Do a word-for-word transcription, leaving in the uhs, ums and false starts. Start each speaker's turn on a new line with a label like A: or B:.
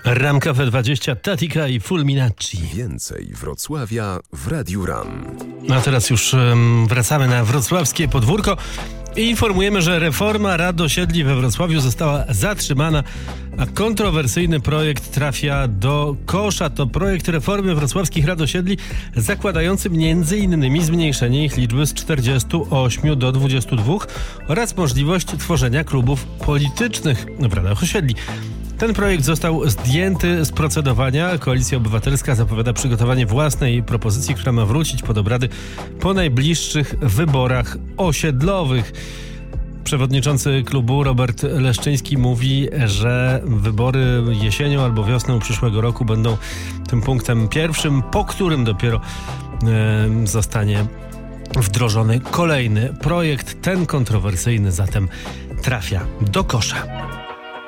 A: Ram Cafe dwadzieścia, Tatika i Fulminacci.
B: Więcej Wrocławia w Radiu Ram.
A: A teraz już um, wracamy na wrocławskie podwórko i informujemy, że reforma rad osiedli we Wrocławiu została zatrzymana, a kontrowersyjny projekt trafia do kosza. To projekt reformy wrocławskich rad osiedli zakładający między innymi zmniejszenie ich liczby z czterdziestu ośmiu do dwudziestu dwóch oraz możliwość tworzenia klubów politycznych w radach osiedli. Ten projekt został zdjęty z procedowania. Koalicja Obywatelska zapowiada przygotowanie własnej propozycji, która ma wrócić pod obrady po najbliższych wyborach osiedlowych. Przewodniczący klubu Robert Leszczyński mówi, że wybory jesienią albo wiosną przyszłego roku będą tym punktem pierwszym, po którym dopiero e, zostanie wdrożony kolejny projekt. Ten kontrowersyjny zatem trafia do kosza.